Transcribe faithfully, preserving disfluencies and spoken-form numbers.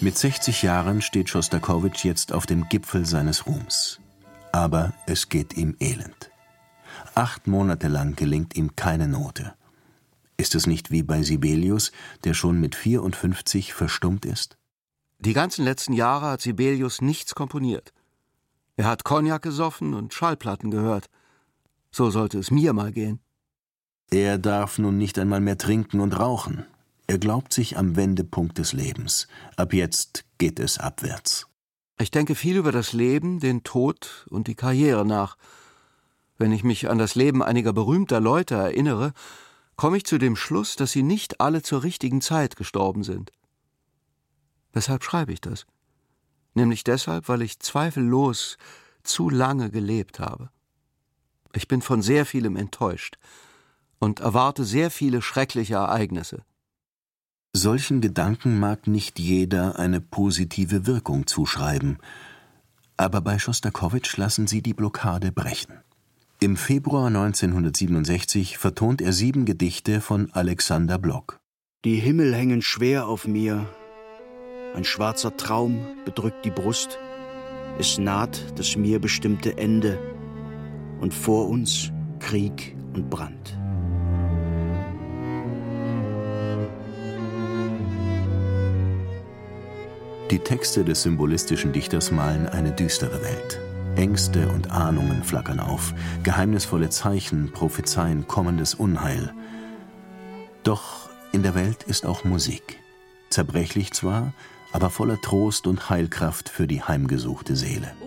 Mit sechzig Jahren steht Schostakowitsch jetzt auf dem Gipfel seines Ruhms. Aber es geht ihm elend. Acht Monate lang gelingt ihm keine Note. Ist es nicht wie bei Sibelius, der schon mit vierundfünfzig verstummt ist? Die ganzen letzten Jahre hat Sibelius nichts komponiert. Er hat Cognac gesoffen und Schallplatten gehört. So sollte es mir mal gehen. Er darf nun nicht einmal mehr trinken und rauchen. Er glaubt sich am Wendepunkt des Lebens. Ab jetzt geht es abwärts. Ich denke viel über das Leben, den Tod und die Karriere nach. Wenn ich mich an das Leben einiger berühmter Leute erinnere, komme ich zu dem Schluss, dass sie nicht alle zur richtigen Zeit gestorben sind. Weshalb schreibe ich das? Nämlich deshalb, weil ich zweifellos zu lange gelebt habe. Ich bin von sehr vielem enttäuscht und erwarte sehr viele schreckliche Ereignisse. Solchen Gedanken mag nicht jeder eine positive Wirkung zuschreiben, aber bei Schostakowitsch lassen sie die Blockade brechen. Im Februar neunzehnhundertsiebenundsechzig vertont er sieben Gedichte von Alexander Blok. Die Himmel hängen schwer auf mir, ein schwarzer Traum bedrückt die Brust, es naht das mir bestimmte Ende und vor uns Krieg und Brand. Die Texte des symbolistischen Dichters malen eine düstere Welt. Ängste und Ahnungen flackern auf, geheimnisvolle Zeichen prophezeien kommendes Unheil. Doch in der Welt ist auch Musik. Zerbrechlich zwar, aber voller Trost und Heilkraft für die heimgesuchte Seele.